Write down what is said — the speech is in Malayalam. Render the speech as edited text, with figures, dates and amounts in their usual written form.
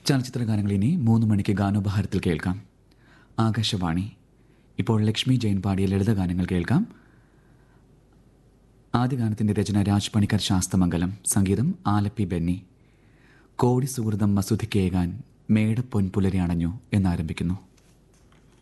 ചലച്ചിത്ര ഗാനങ്ങൾ ഇനി 3 മണിക്ക് ഗാനോപഹാരത്തിൽ കേൾക്കാം. ആകാശവാണി. ഇപ്പോൾ ലക്ഷ്മി ജയൻ പാടിയ ലളിതഗാനങ്ങൾ കേൾക്കാം. ആദ്യ ഗാനത്തിന്റെ രചന രാജ് പണിക്കർ ശാസ്തമംഗലം, സംഗീതം ആലപ്പി ബെന്നി. കോടി സുഹൃതം മസുധിക്കേകാൻ മേട പൊൻപുലരി അണഞ്ഞു എന്നാരംഭിക്കുന്നു.